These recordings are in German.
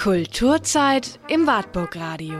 Kulturzeit im Wartburg Radio.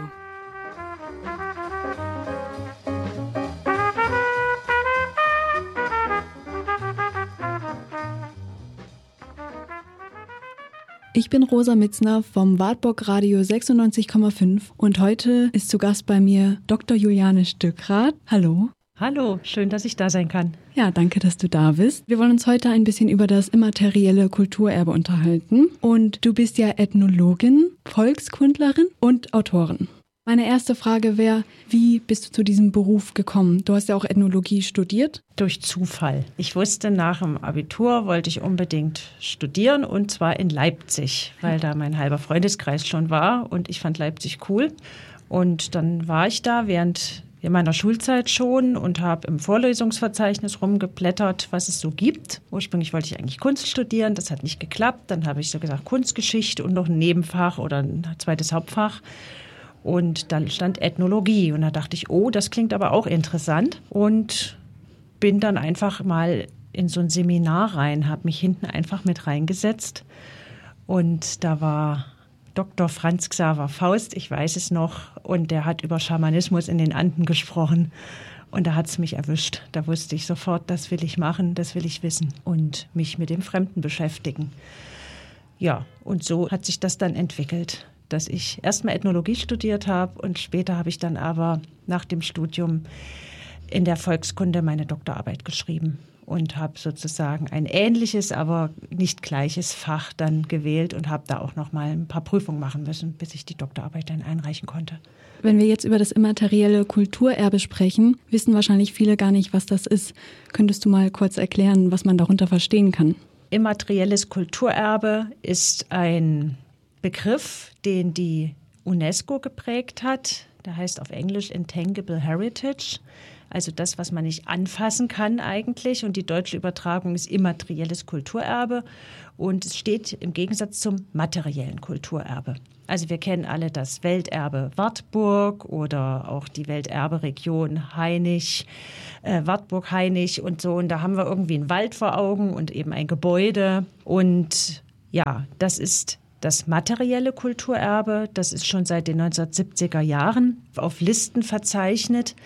Ich bin Rosa Mitzner vom Wartburg Radio 96,5 und heute ist zu Gast bei mir Dr. Juliane Stückrath. Hallo. Hallo, schön, dass ich da sein kann. Ja, danke, dass du da bist. Wir wollen uns heute ein bisschen über das immaterielle Kulturerbe unterhalten. Und du bist ja Ethnologin, Volkskundlerin und Autorin. Meine erste Frage wäre, wie bist du zu diesem Beruf gekommen? Du hast ja auch Ethnologie studiert. Durch Zufall. Ich wusste, nach dem Abitur wollte ich unbedingt studieren und zwar in Leipzig, weil da mein halber Freundeskreis schon war und ich fand Leipzig cool. Und dann war ich da während meiner Schulzeit schon und habe im Vorlesungsverzeichnis rumgeblättert, was es so gibt. Ursprünglich wollte ich eigentlich Kunst studieren, das hat nicht geklappt. Dann habe ich so gesagt Kunstgeschichte und noch ein Nebenfach oder ein zweites Hauptfach. Und dann stand Ethnologie und da dachte ich, oh, das klingt aber auch interessant. Und bin dann einfach mal in so ein Seminar rein, habe mich hinten einfach mit reingesetzt. Und da war Dr. Franz Xaver Faust, ich weiß es noch, und der hat über Schamanismus in den Anden gesprochen. Und da hat es mich erwischt. Da wusste ich sofort, das will ich machen, das will ich wissen und mich mit dem Fremden beschäftigen. Ja, und so hat sich das dann entwickelt, dass ich erstmal Ethnologie studiert habe und später habe ich dann aber nach dem Studium in der Volkskunde meine Doktorarbeit geschrieben und habe sozusagen ein ähnliches, aber nicht gleiches Fach dann gewählt und habe da auch noch mal ein paar Prüfungen machen müssen, bis ich die Doktorarbeit dann einreichen konnte. Wenn wir jetzt über das immaterielle Kulturerbe sprechen, wissen wahrscheinlich viele gar nicht, was das ist. Könntest du mal kurz erklären, was man darunter verstehen kann? Immaterielles Kulturerbe ist ein Begriff, den die UNESCO geprägt hat. Der heißt auf Englisch Intangible Heritage. Also das, was man nicht anfassen kann eigentlich. Und die deutsche Übertragung ist immaterielles Kulturerbe. Und es steht im Gegensatz zum materiellen Kulturerbe. Also wir kennen alle das Welterbe Wartburg oder auch die Welterbe-Region Hainich, Wartburg-Hainich und so. Und da haben wir irgendwie einen Wald vor Augen und eben ein Gebäude. Und ja, das ist das materielle Kulturerbe. Das ist schon seit den 1970er Jahren auf Listen verzeichnet.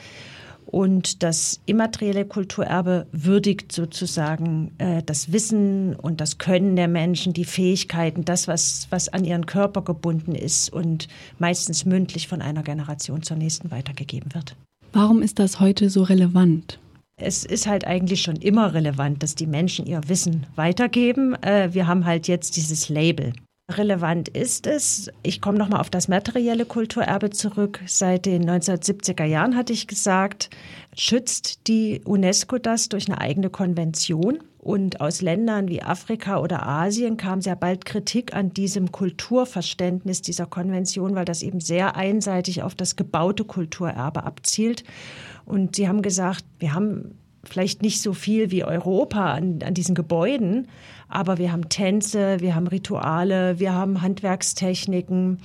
Und das immaterielle Kulturerbe würdigt sozusagen das Wissen und das Können der Menschen, die Fähigkeiten, das, was an ihren Körper gebunden ist und meistens mündlich von einer Generation zur nächsten weitergegeben wird. Warum ist das heute so relevant? Es ist halt eigentlich schon immer relevant, dass die Menschen ihr Wissen weitergeben. Wir haben halt jetzt dieses Label. Relevant ist es, ich komme nochmal auf das materielle Kulturerbe zurück. Seit den 1970er Jahren, hatte ich gesagt, schützt die UNESCO das durch eine eigene Konvention. Und aus Ländern wie Afrika oder Asien kam sehr bald Kritik an diesem Kulturverständnis dieser Konvention, weil das eben sehr einseitig auf das gebaute Kulturerbe abzielt. Und sie haben gesagt, wir haben vielleicht nicht so viel wie Europa an diesen Gebäuden, aber wir haben Tänze, wir haben Rituale, wir haben Handwerkstechniken,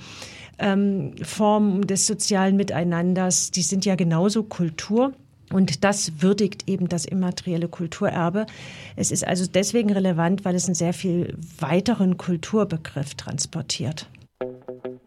Formen des sozialen Miteinanders, die sind ja genauso Kultur. Und das würdigt eben das immaterielle Kulturerbe. Es ist also deswegen relevant, weil es einen sehr viel weiteren Kulturbegriff transportiert.